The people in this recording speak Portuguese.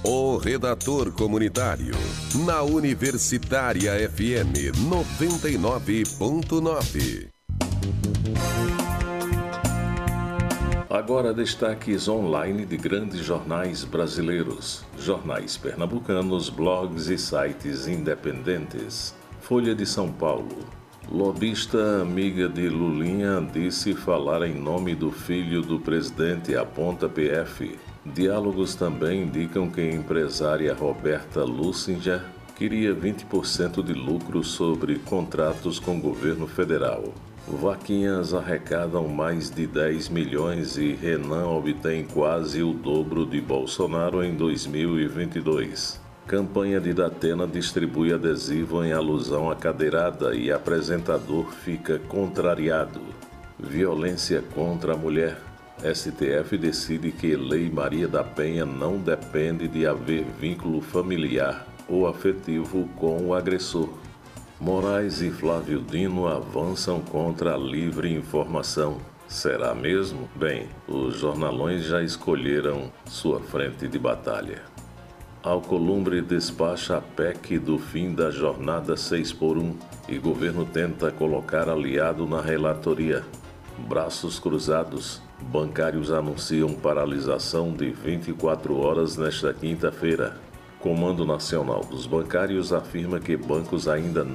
O Redator Comunitário, na Universitária FM 99.9. Agora destaques online de grandes jornais brasileiros, jornais pernambucanos, blogs e sites independentes. Folha de São Paulo. Lobista amiga de Lulinha disse falar em nome do filho do presidente, aponta PF. Diálogos também indicam que a empresária Roberta Lussinger queria 20% de lucro sobre contratos com o governo federal. Vaquinhas arrecadam mais de 10 milhões e Renan obtém quase o dobro de Bolsonaro em 2022. Campanha de Datena distribui adesivo em alusão à cadeirada e apresentador fica contrariado. Violência contra a mulher. STF decide que Lei Maria da Penha não depende de haver vínculo familiar ou afetivo com o agressor. Moraes e Flávio Dino avançam contra a livre informação. Será mesmo? Bem, os jornalões já escolheram sua frente de batalha. Alcolumbre despacha a PEC do fim da jornada 6x1 e governo tenta colocar aliado na relatoria. Braços cruzados. Bancários anunciam paralisação de 24 horas nesta quinta-feira. Comando Nacional dos Bancários afirma que bancos ainda